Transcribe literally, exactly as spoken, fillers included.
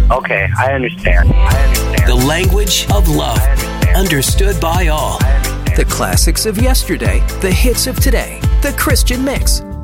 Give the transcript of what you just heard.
Okay, I understand. I understand. The language of love, understood by all. The classics of yesterday, the hits of today. The Christian Mix